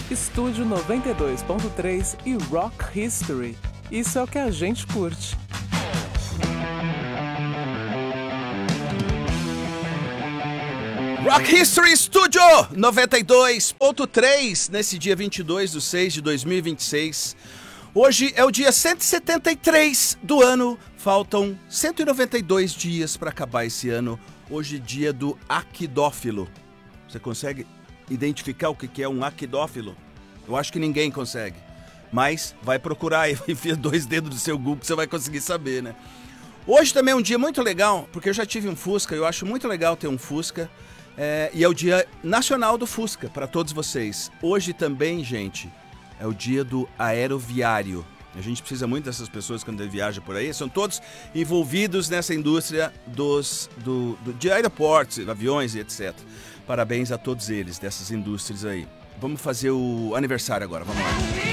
Estúdio 92.3 e Rock History. Isso é o que a gente curte. Rock History Studio 92.3, nesse dia 22/6/2026. Hoje é o dia 173 do ano, faltam 192 dias para acabar esse ano. Hoje é dia do aquidófilo. Você consegue identificar o que é um aquidófilo? Eu acho que ninguém consegue, mas vai procurar e enfia 2 dedos no seu Google que você vai conseguir saber, né? Hoje também é um dia muito legal, porque eu já tive um Fusca, eu acho muito legal ter um Fusca. E é o dia nacional do Fusca, para todos vocês. Hoje também, gente, é o dia do aeroviário. A gente precisa muito dessas pessoas quando viaja por aí. São todos envolvidos nessa indústria de aeroportos, aviões e etc. Parabéns a todos eles, dessas indústrias aí. Vamos fazer o aniversário agora, vamos lá.